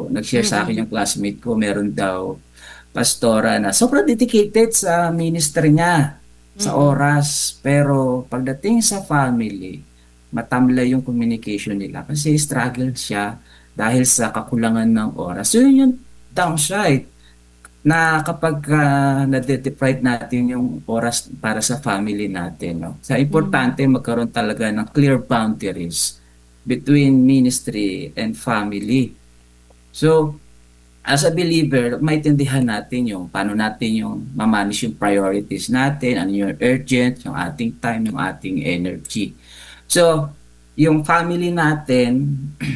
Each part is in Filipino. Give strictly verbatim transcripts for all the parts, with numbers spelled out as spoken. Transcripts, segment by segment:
nag-share sa akin Mm. yung classmate ko, meron daw pastora na sobrang dedicated sa ministry niya, sa Mm. oras. Pero pagdating sa family, matamlay yung communication nila kasi struggle siya dahil sa kakulangan ng oras. So yun yung downside na kapag uh, na-deprive natin yung oras para sa family natin, no? Sa Mm. importante magkaroon talaga ng clear boundaries between ministry and family. So, as a believer, maintindihan natin yung paano natin yung mamanage yung priorities natin, ano yung urgent, yung ating time, yung ating energy. So, yung family natin,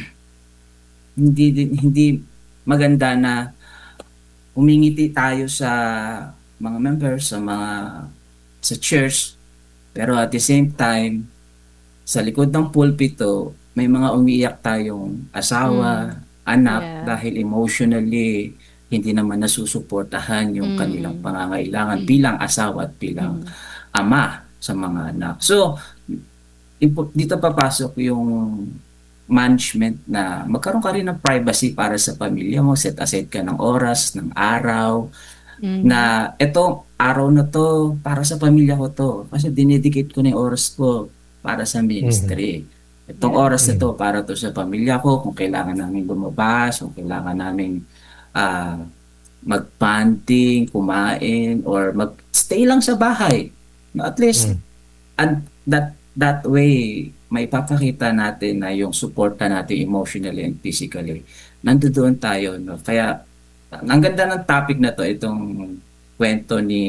hindi hindi maganda na humingiti tayo sa mga members, sa mga sa church, pero at the same time, sa likod ng pulpito, may mga umiiyak tayong Mm. asawa, anak, Yeah. dahil emotionally, hindi naman nasusuportahan yung kanilang Mm. pangangailangan Mm. bilang asawa at bilang Mm. ama sa mga anak. So, impo- dito papasok yung management na magkaroon ka rin ng privacy para sa pamilya mo, set aside ka ng oras, ng araw, Mhm. na eto, araw na to, para sa pamilya ko to. Kasi dinedicate ko na yung oras ko para sa Mhm. ministry. Itong Yeah. oras na to Mhm. para to sa pamilya ko, kung kailangan namin lumabas, kung kailangan namin ah, mag-bonding, kumain, or mag-stay lang sa bahay. No, at least, Mhm. and that that way, may papakita natin na yung suporta natin emotionally and physically. Nandoon tayo, no? Kaya, ang ganda ng topic na to, itong kwento ni,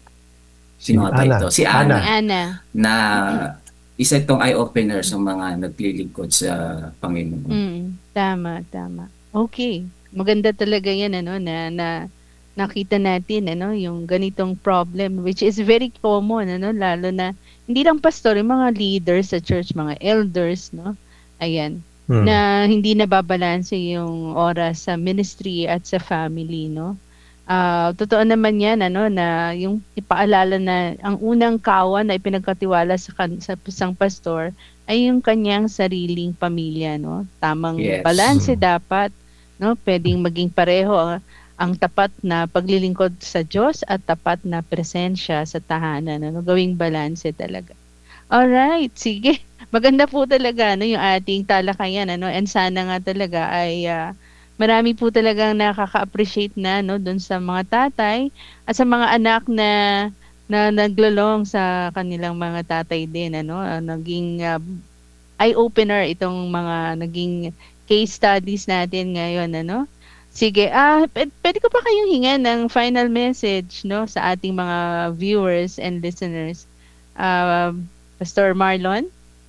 Si sino nga ba ito? Ana. Si Si Ana. Ana, Ana. na isa itong eye-opener sa mga naglilingkod sa Panginoon. Mm. Tama, tama. Okay. Maganda talaga 'yan ano na na nakita natin ano yung ganitong problem which is very common ano lalo na hindi lang pastor, yung mga leaders sa church, mga elders, no? Ayan. Mhm. Na hindi nababalanse yung oras sa ministry at sa family, no? Ah, totoo naman 'yan ano na yung ipaalala na ang unang kawan na ipinagkatiwala sa kan sa isang pastor ay yung kanyang sariling pamilya, no? Tamang Yes. balanse Mhm. dapat, no? Puwedeng maging pareho ang ang tapat na paglilingkod sa Diyos at tapat na presensya sa tahanan, ano? Gawing balanse talaga. Alright, sige. Maganda po talaga ano yung ating talakayan ano and sana nga talaga ay, ah, marami po talagang nakaka-appreciate na 'no dun sa mga tatay at sa mga anak na na naglo sa kanilang mga tatay din ano, ah, naging, ah, eye-opener itong mga naging case studies natin ngayon ano. Sige, ah, puwed puwede ko ba kayong hingan ng final message 'no sa ating mga viewers and listeners? Um, Pastor Marlon?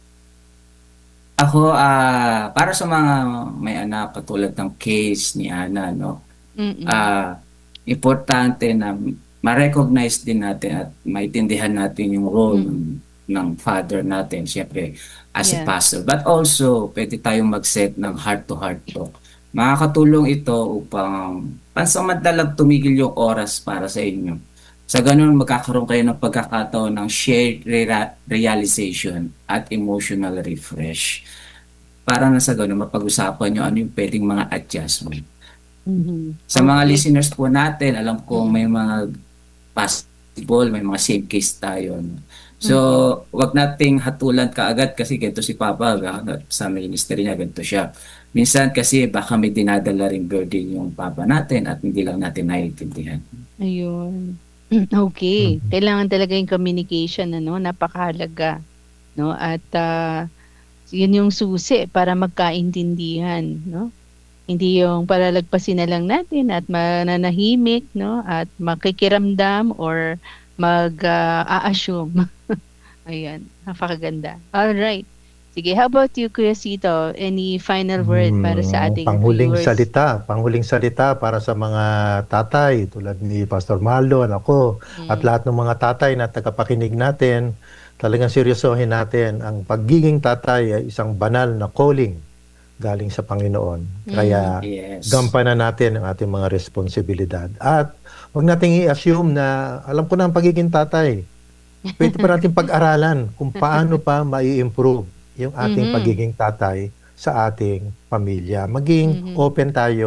Ako, ah, para sa mga may anak katulad ng case ni Ana, no? Mm. Ah, importante na ma-recognize din natin at maintindihan natin yung role Mm. ng, ng father natin, siyempre, as a Yeah. pastor. But also, pwede tayong mag-set ng heart-to-heart talk. Makakatulong ito upang pansamantalang tumigil yung oras para sa inyo. Sa ganun, magkakaroon kayo ng pagkakataon ng shared rea- realization at emotional refresh. Para na sa ganun, mapag-usapan nyo ano yung pwedeng mga adjustment. Mhm. Sa mga Okay. listeners po natin, alam kong may Mm. mga possible, may mga same case tayo, no? So, Mm. wag nating hatulan kaagad kasi ganito si Papa, ga- sa ministry niya, ganito siya. Minsan kasi baka may dinadala ring burden yung Papa natin at hindi lang natin naiintindihan. Ayun. Okay. Mhm. Kailangan talaga yung communication ano, napakahalaga 'no at, ah, yun yung susi para magkaintindihan 'no. Hindi yung palalagpasin na lang natin at mananahimik 'no at makikiramdam or mag, ah, a-assume. Ayan, napakaganda. Alright. Sige, how about you, Kuya Sito? Any final word para sa Hmm, ating panghuling viewers? salita, panghuling salita para sa mga tatay tulad ni Pastor Marlon, ako, at Hmm. lahat ng mga tatay na tagapakinig natin, talagang seryosohin natin ang pagiging tatay ay isang banal na calling galing sa Panginoon. Hmm. Kaya Yes. gampanan natin ang ating mga responsibilidad. At huwag nating i-assume na alam ko na ang pagiging tatay. Puwede pa nating pag-aralan kung paano pa mai-improve yung ating Mhm. pagiging tatay sa ating pamilya. Maging Mhm. open tayo